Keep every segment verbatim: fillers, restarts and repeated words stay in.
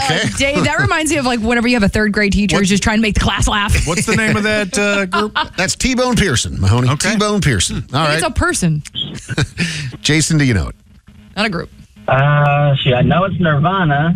Okay. Uh, Dave, that reminds me of like whenever you have a third grade teacher What? who's just trying to make the class laugh. What's the name of that uh, group? That's T-Bone Pearson, Mahoney. Okay. T-Bone Pearson. All I think right. It's a person, Jason, do you know it? not a group. Uh, shoot, I know it's Nirvana.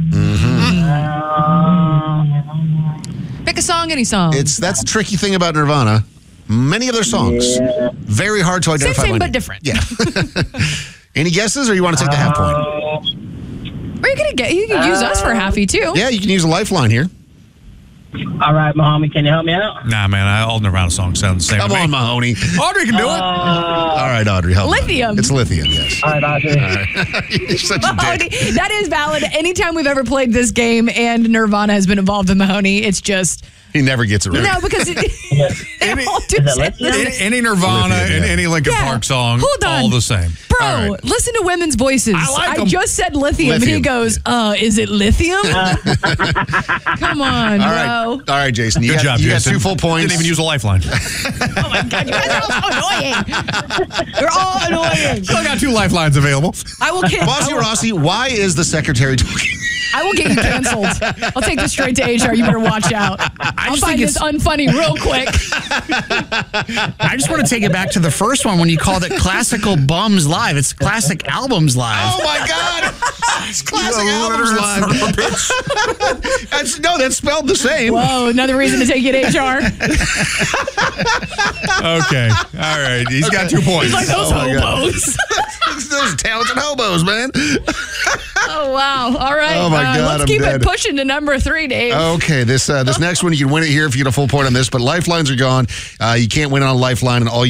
Uh, Pick a song, any song. It's That's the tricky thing about Nirvana. Many of their songs. Yeah. Very hard to Same, identify. same, by but name. different. Yeah. Any guesses, or you want to take the half point? uh, Or you could get you could use us for halfie too. Yeah, you can use a lifeline here. all right, Muhammad, can you help me out? Nah, man, I, all Nirvana songs sound the same. Come to me. on, Mahoney. Audrey can do it. All right, Audrey, help. me. Lithium. It's lithium, yes. All right, Audrey. You're such a Mahoney, dick. that is valid. Anytime we've ever played this game and Nirvana has been involved in Mahoney, it's just He never gets it right. no because it, they all do Is it say Lithium? the Any, same- any Nirvana Lithium, and yeah. any Linkin Yeah. Park song, Hold on. all the same. Bro, All right. listen to women's voices. I like 'em. just said lithium, and he Lithium. goes, uh, is it lithium? Come on, All right, bro. all right, Jason. You Good got, job, you Jason. got two full points. Didn't even use a lifeline. Oh my God, you guys are all so annoying. You're all annoying. Still got two lifelines available. I will get, I Bossy will, Rossi, why is the secretary talking? I will get you canceled. I'll take this straight to H R. You better watch out. I'll just find think this it's- unfunny real quick. I just want to take it back to the first one when you called it Classical Bums Live. It's Classic Albums Live. Oh my God! It's classic You albums illiterate live. son of a bitch. That's, no, that's spelled the same. Whoa, another reason to take you to H R. Okay. All right. He's got two points. He's like those Oh my God. hobos. Those talented hobos, man. Oh, wow. All right. Oh, my uh, God, Let's I'm keep dead. it pushing to number three, Dave. Okay, this uh, this next one you can win it here if you get a full point on this, but lifelines are gone. Uh, you can't win on a lifeline, and all